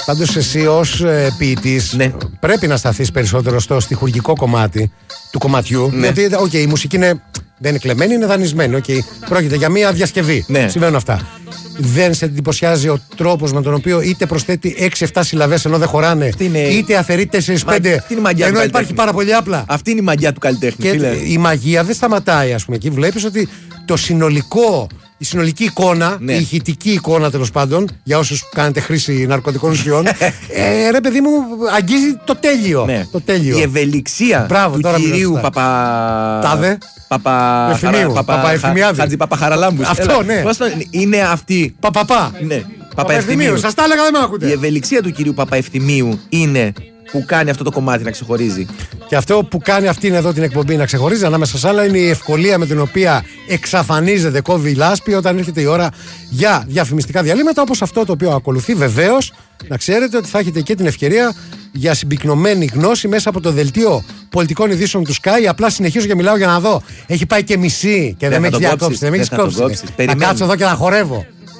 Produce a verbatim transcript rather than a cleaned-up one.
Πάντως εσύ ως ε, ποιητής ναι. πρέπει να σταθείς περισσότερο στο στιχουργικό κομμάτι του κομματιού. Ναι. Γιατί okay, η μουσική είναι, δεν είναι κλεμμένη, είναι δανεισμένη. Okay. Πρόκειται για μια διασκευή. Ναι. Συμβαίνουν αυτά. Δεν σε εντυπωσιάζει ο τρόπος με τον οποίο είτε προσθέτει έξι εφτά συλλαβές ενώ δεν χωράνε, είναι... είτε αφαιρεί τέσσερα πέντε ενώ υπάρχει πάρα πολύ απλά. Αυτή είναι η μαγιά του καλλιτέχνη. Και φίλε. Η μαγεία δεν σταματάει, ας πούμε. Εκεί βλέπεις ότι το συνολικό. Η συνολική εικόνα, ναι. η ηχητική εικόνα τέλος πάντων, για όσους κάνετε χρήση ναρκωτικών ουσιών, ε, ρε παιδί μου, αγγίζει το τέλειο. Ναι. Το τέλειο. Η ευελιξία Μπράβο, του κυρίου Παπα... Τάδε. Παπα... Ευθυμίου. Παπα Ευθυμιάδη. Χατζη Παπαχαραλάμπους. Αυτό, ναι. Είναι αυτή. Παπαπά. Ναι. Παπα Ευθυμίου. Σας τα έλεγα, δεν με ακούτε. Η ευελιξία του κυρίου Παπα Ευθυμίου είναι που κάνει αυτό το κομμάτι να ξεχωρίζει. Και αυτό που κάνει αυτήν εδώ την εκπομπή να ξεχωρίζει ανάμεσα σ' άλλα είναι η ευκολία με την οποία εξαφανίζεται, κόβει η λάσπη όταν έρχεται η ώρα για διαφημιστικά διαλύματα, όπως αυτό το οποίο ακολουθεί. Βεβαίως, να ξέρετε ότι θα έχετε και την ευκαιρία για συμπυκνωμένη γνώση μέσα από το δελτίο πολιτικών ειδήσεων του Sky. Απλά συνεχίζω και μιλάω για να δω. Έχει πάει και μισή και δεν, δεν με έχει διακόψει. Δεν με έχει κόψει. Θα κάτσω εδώ και να χορεύω.